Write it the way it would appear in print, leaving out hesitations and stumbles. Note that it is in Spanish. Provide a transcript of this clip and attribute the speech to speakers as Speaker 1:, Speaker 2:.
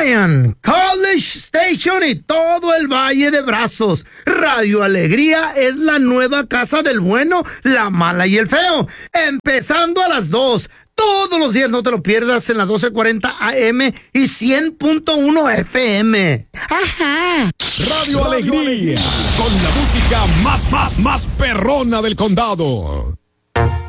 Speaker 1: Bryan, College Station y todo el Valle de Brazos. Radio Alegría es la nueva casa del bueno, la mala y el feo. Empezando a las 2. Todos los días, no te lo pierdas, en la 1240 AM y 100.1 FM.
Speaker 2: Ajá. Radio Alegría, con la música más perrona del condado.